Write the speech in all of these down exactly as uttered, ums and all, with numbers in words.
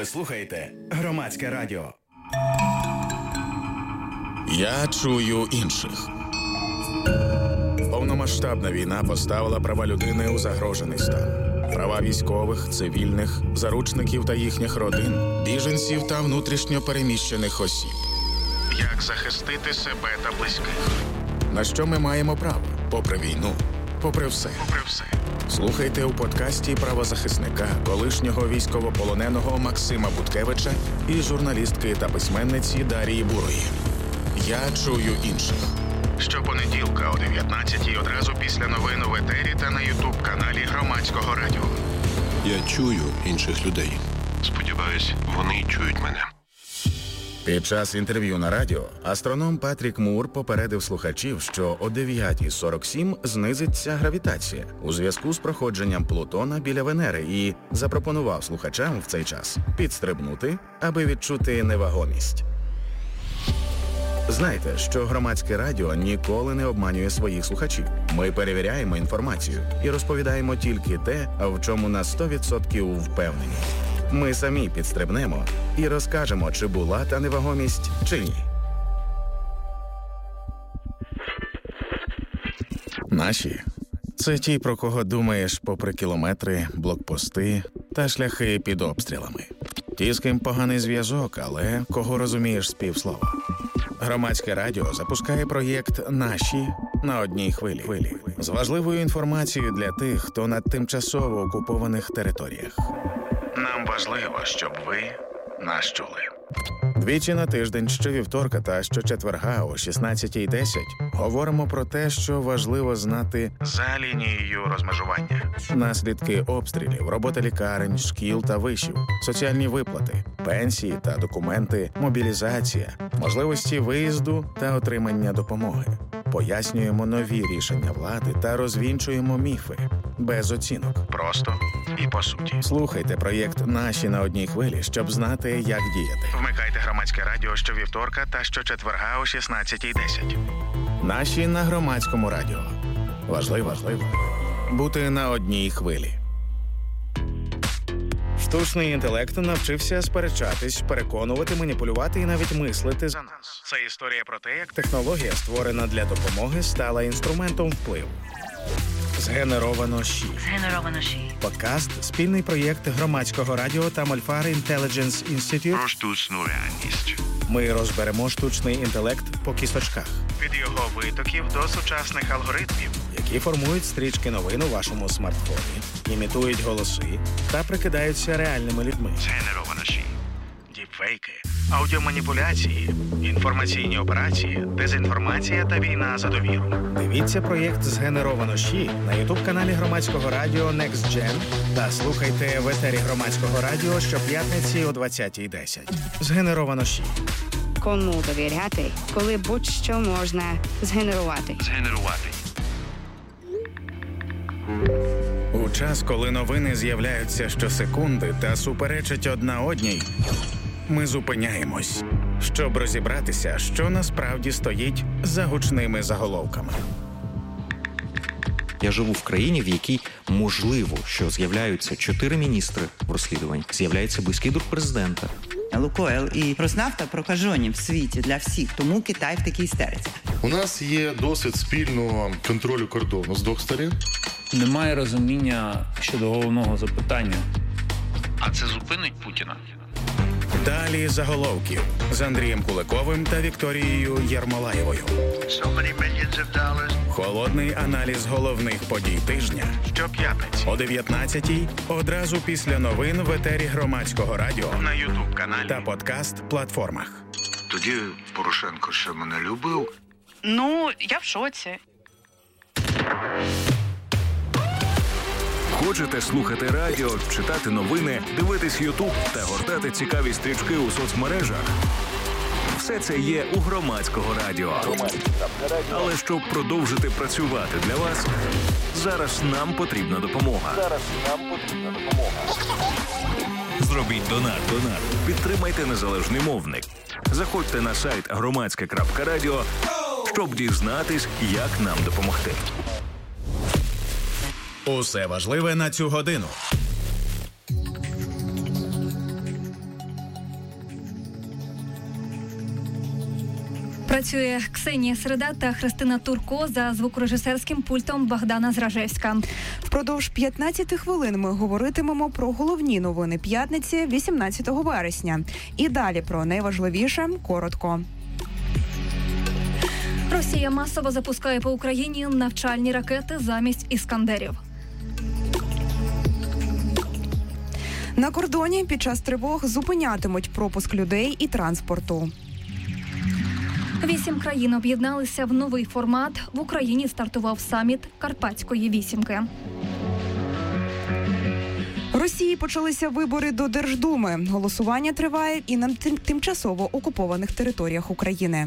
Ви слухаєте Громадське радіо. Я чую інших. Повномасштабна війна поставила права людини у загрожений стан. Права військових, цивільних, заручників та їхніх родин, біженців та внутрішньо переміщених осіб. Як захистити себе та близьких? На що ми маємо право? Попри війну, попри все. Попри все. Слухайте у подкасті правозахисника, колишнього військовополоненого Максима Буткевича і журналістки та письменниці Дарії Бурої. Я чую інших. Щопонеділка о дев'ятнадцятій одразу після новин у етері та на ютуб-каналі Громадського радіо. Я чую інших людей. Сподіваюсь, вони чують мене. Під час інтерв'ю на радіо астроном Патрік Мур попередив слухачів, що о дев'ята сорок сім знизиться гравітація у зв'язку з проходженням Плутона біля Венери і запропонував слухачам в цей час підстрибнути, аби відчути невагомість. Знайте, що Громадське радіо ніколи не обманює своїх слухачів. Ми перевіряємо інформацію і розповідаємо тільки те, в чому на сто відсотків впевнені. Ми самі підстрибнемо і розкажемо, чи була та невагомість, чи ні. Наші – це ті, про кого думаєш попри кілометри, блокпости та шляхи під обстрілами. Ті, з ким поганий зв'язок, але кого розумієш з півслова. Громадське радіо запускає проєкт «Наші» на одній хвилі. З важливою інформацією для тих, хто на тимчасово окупованих територіях. Нам важливо, щоб ви нас чули. Двічі на тиждень, щовівторка та щочетверга о шістнадцятій десять говоримо про те, що важливо знати за лінією розмежування. Наслідки обстрілів, робота лікарень, шкіл та вишів, соціальні виплати, пенсії та документи, мобілізація, можливості виїзду та отримання допомоги. Пояснюємо нові рішення влади та розвінчуємо міфи. Без оцінок. Просто і по суті. Слухайте проєкт «Наші» на одній хвилі, щоб знати, як діяти. Вмикайте Громадське радіо щовівторка та щочетверга о шістнадцятій десять. «Наші» на Громадському радіо. Важливо, важливо бути на одній хвилі. Штучний інтелект навчився сперечатись, переконувати, маніпулювати і навіть мислити за нас. Це історія про те, як технологія, створена для допомоги, стала інструментом впливу. Згенеровано ЩІ. Згенеровано ЩІ. Подкаст – спільний проєкт Громадського радіо та Мольфар Intelligence Institute. Про штучну реальність. Ми розберемо штучний інтелект по кісточках. Від його витоків до сучасних алгоритмів, які формують стрічки новин у вашому смартфоні, імітують голоси та прикидаються реальними людьми. Згенеровано ЩІ. Діпфейки, аудіоманіпуляції, інформаційні операції, дезінформація та війна за довіру. Дивіться проєкт «Згенеровано ЩІ» на ютуб-каналі Громадського радіо Next Gen та слухайте в етері Громадського радіо щоп'ятниці о двадцятій десять. «Згенеровано ЩІ». Кому довіряти, коли будь-що можна згенерувати. Згенерувати. У час, коли новини з'являються щосекунди та суперечать одна одній, ми зупиняємось, щоб розібратися, що насправді стоїть за гучними заголовками. Я живу в країні, в якій можливо, що з'являються чотири міністри в розслідуванні, з'являється близький друг президента. Лукойл і Роснафта прокажені в світі для всіх, тому Китай в такій істериці. У нас є досвід спільного контролю кордону з двох сторін. Немає розуміння щодо головного запитання. А це зупинить Путіна? Далі заголовків з Андрієм Куликовим та Вікторією Єрмолаєвою. So many millions of dollars. Холодний аналіз головних подій тижня. Щоп'ятниці о дев'ятнадцятій одразу після новин в етері Громадського радіо на ютуб-каналі та подкаст-платформах. Тоді Порошенко ще мене любив. Ну, я в шоці. Хочете слухати радіо, читати новини, дивитись Ютуб та гортати цікаві стрічки у соцмережах? Все це є у Громадського радіо. Але щоб продовжити працювати для вас, зараз нам потрібна допомога. Зараз нам потрібна допомога. Зробіть донат. Донат. Підтримайте незалежний мовник. Заходьте на сайт громадське крапка радіо, щоб дізнатись, як нам допомогти. Усе важливе на цю годину. Працює Ксенія Середа та Христина Турко, за звукорежисерським пультом Богдана Зражевська. Впродовж п'ятнадцяти хвилин ми говоритимемо про головні новини п'ятниці вісімнадцятого вересня. І далі про найважливіше коротко. Росія масово запускає по Україні навчальні ракети замість «Іскандерів». На кордоні під час тривог зупинятимуть пропуск людей і транспорту. Вісім країн об'єдналися в новий формат. В Україні стартував саміт Карпатської вісімки. В Росії почалися вибори до Держдуми. Голосування триває і на тим- тимчасово окупованих територіях України.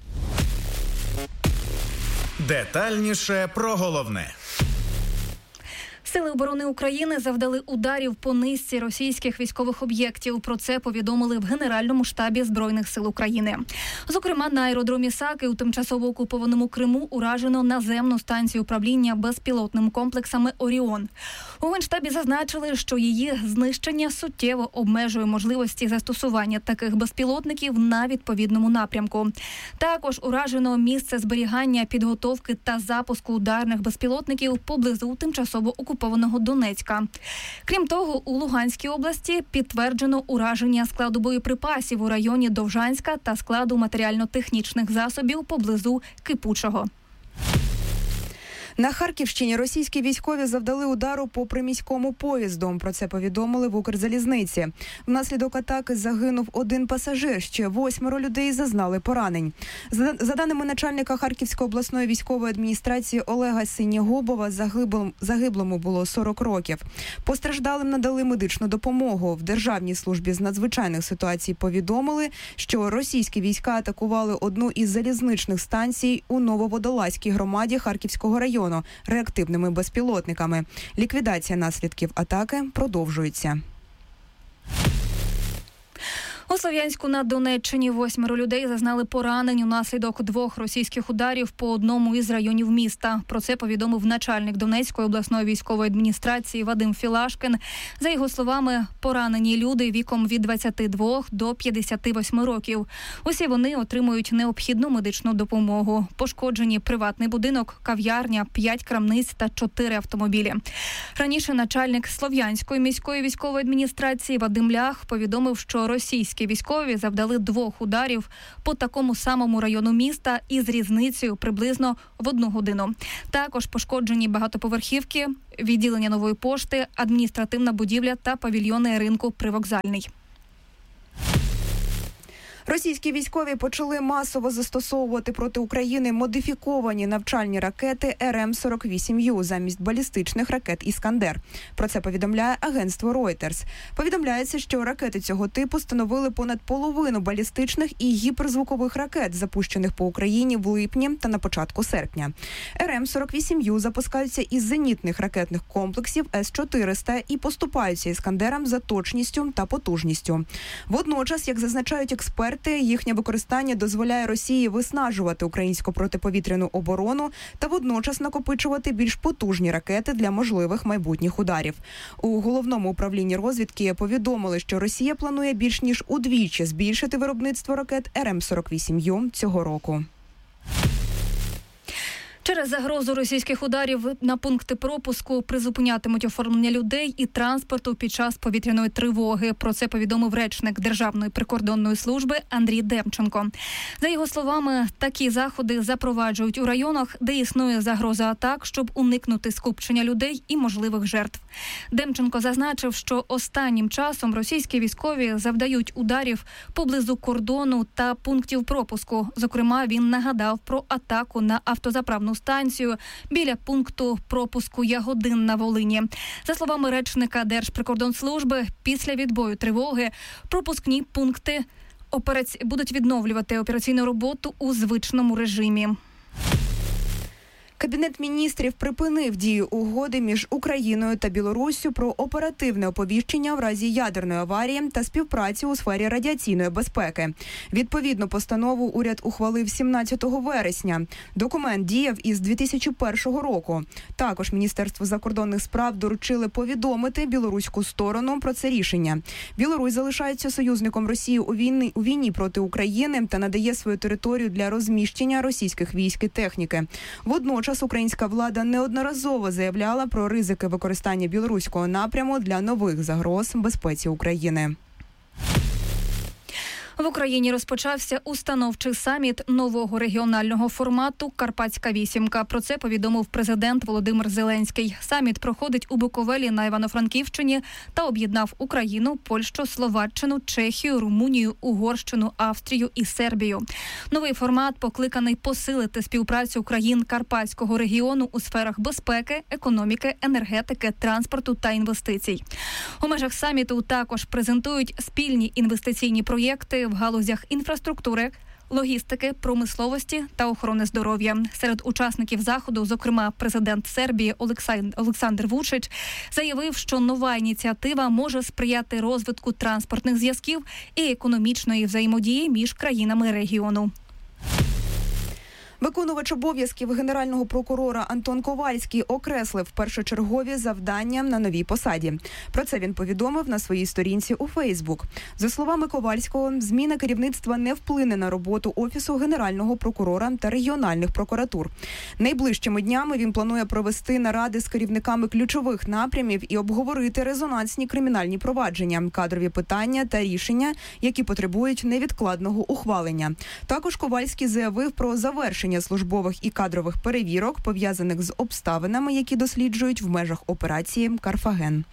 Детальніше про головне. Сили оборони України завдали ударів по низці російських військових об'єктів. Про це повідомили в Генеральному штабі Збройних сил України. Зокрема, на аеродромі Саки у тимчасово окупованому Криму уражено наземну станцію управління безпілотними комплексами «Оріон». У Генштабі зазначили, що її знищення суттєво обмежує можливості застосування таких безпілотників на відповідному напрямку. Також уражено місце зберігання, підготовки та запуску ударних безпілотників поблизу тимчасово окупованого Донецька. Крім того, у Луганській області підтверджено ураження складу боєприпасів у районі Довжанська та складу матеріально-технічних засобів поблизу Кипучого. На Харківщині російські військові завдали удару по приміському поїзду. Про це повідомили в Укрзалізниці. Внаслідок атаки загинув один пасажир, ще восьмеро людей зазнали поранень. За, за даними начальника Харківської обласної військової адміністрації Олега Синєгубова, загиблому, загиблому було сорок років. Постраждалим надали медичну допомогу. В Державній службі з надзвичайних ситуацій повідомили, що російські війська атакували одну із залізничних станцій у Нововодолазькій громаді Харківського району реактивними безпілотниками. Ліквідація наслідків атаки продовжується. У Слов'янську на Донеччині восьмеро людей зазнали поранень унаслідок двох російських ударів по одному із районів міста. Про це повідомив начальник Донецької обласної військової адміністрації Вадим Філашкін. За його словами, поранені люди віком від двадцяти двох до п'ятдесяти восьми років. Усі вони отримують необхідну медичну допомогу. Пошкоджені приватний будинок, кав'ярня, п'ять крамниць та чотири автомобілі. Раніше начальник Слов'янської міської військової адміністрації Вадим Лях повідомив, що російські військові завдали двох ударів по такому самому району міста із різницею приблизно в одну годину. Також пошкоджені багатоповерхівки, відділення Нової пошти, адміністративна будівля та павільйони ринку Привокзальний. Російські військові почали масово застосовувати проти України модифіковані навчальні ракети ер ем сорок вісім ю замість балістичних ракет «Іскандер». Про це повідомляє агентство Reuters. Повідомляється, що ракети цього типу становили понад половину балістичних і гіперзвукових ракет, запущених по Україні в липні та на початку серпня. ер ем сорок вісім ю запускаються із зенітних ракетних комплексів ес чотириста і поступаються «Іскандерам» за точністю та потужністю. Водночас, як зазначають експерти, їхнє використання дозволяє Росії виснажувати українську протиповітряну оборону та водночас накопичувати більш потужні ракети для можливих майбутніх ударів. У Головному управлінні розвідки повідомили, що Росія планує більш ніж удвічі збільшити виробництво ракет ер ем сорок вісім ю цього року. Через загрозу російських ударів на пункти пропуску призупинятимуть оформлення людей і транспорту під час повітряної тривоги. Про це повідомив речник Державної прикордонної служби Андрій Демченко. За його словами, такі заходи запроваджують у районах, де існує загроза атак, щоб уникнути скупчення людей і можливих жертв. Демченко зазначив, що останнім часом російські військові завдають ударів поблизу кордону та пунктів пропуску. Зокрема, він нагадав про атаку на автозаправну станцію біля пункту пропуску Ягодин на Волині. За словами речника Держприкордонслужби, після відбою тривоги пропускні пункти операці... будуть відновлювати операційну роботу у звичному режимі. Кабінет міністрів припинив дію угоди між Україною та Білоруссю про оперативне оповіщення в разі ядерної аварії та співпрацю у сфері радіаційної безпеки. Відповідну постанову уряд ухвалив сімнадцятого вересня. Документ діяв із дві тисячі першого року. Також Міністерство закордонних справ доручили повідомити білоруську сторону про це рішення. Білорусь залишається союзником Росії у війні, у війні проти України та надає свою територію для розміщення російських військ і техніки. Водночас українська влада неодноразово заявляла про ризики використання білоруського напряму для нових загроз безпеці України. В Україні розпочався установчий саміт нового регіонального формату «Карпатська вісімка». Про це повідомив президент Володимир Зеленський. Саміт проходить у Буковелі на Івано-Франківщині та об'єднав Україну, Польщу, Словаччину, Чехію, Румунію, Угорщину, Австрію і Сербію. Новий формат покликаний посилити співпрацю країн Карпатського регіону у сферах безпеки, економіки, енергетики, транспорту та інвестицій. У межах саміту також презентують спільні інвестиційні проєкти в галузях інфраструктури, логістики, промисловості та охорони здоров'я. Серед учасників заходу, зокрема, президент Сербії Олександр Вучич заявив, що нова ініціатива може сприяти розвитку транспортних зв'язків і економічної взаємодії між країнами регіону. Виконувач обов'язків генерального прокурора Антон Ковальський окреслив першочергові завдання на новій посаді. Про це він повідомив на своїй сторінці у Фейсбук. За словами Ковальського, зміна керівництва не вплине на роботу Офісу генерального прокурора та регіональних прокуратур. Найближчими днями він планує провести наради з керівниками ключових напрямів і обговорити резонансні кримінальні провадження, кадрові питання та рішення, які потребують невідкладного ухвалення. Також Ковальський заявив про завершення службових і кадрових перевірок, пов'язаних з обставинами, які досліджують в межах операції «Карфаген».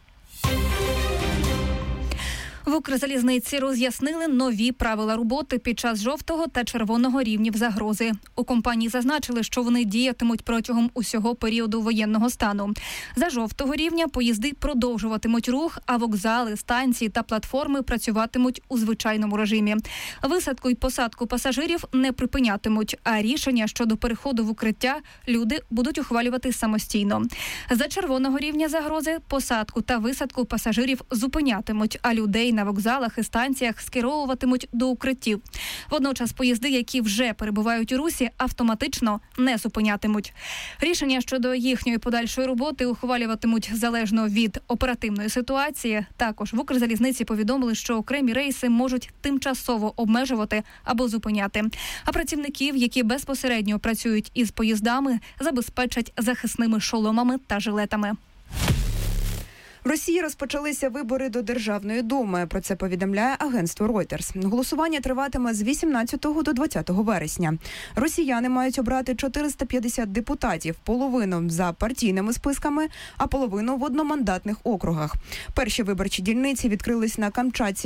В Укрзалізниці роз'яснили нові правила роботи під час жовтого та червоного рівнів загрози. У компанії зазначили, що вони діятимуть протягом усього періоду воєнного стану. За жовтого рівня поїзди продовжуватимуть рух, а вокзали, станції та платформи працюватимуть у звичайному режимі. Висадку і посадку пасажирів не припинятимуть, а рішення щодо переходу в укриття люди будуть ухвалювати самостійно. За червоного рівня загрози посадку та висадку пасажирів зупинятимуть, а людей на вокзалах і станціях скеровуватимуть до укриттів. Водночас поїзди, які вже перебувають у русі, автоматично не зупинятимуть. Рішення щодо їхньої подальшої роботи ухвалюватимуть залежно від оперативної ситуації. Також в Укрзалізниці повідомили, що окремі рейси можуть тимчасово обмежувати або зупиняти. А працівників, які безпосередньо працюють із поїздами, забезпечать захисними шоломами та жилетами. В Росії розпочалися вибори до Державної думи. Про це повідомляє агентство Reuters. Голосування триватиме з вісімнадцятого до двадцятого вересня. Росіяни мають обрати чотириста п'ятдесят депутатів, половину за партійними списками, а половину в одномандатних округах. Перші виборчі дільниці відкрились на Камчатці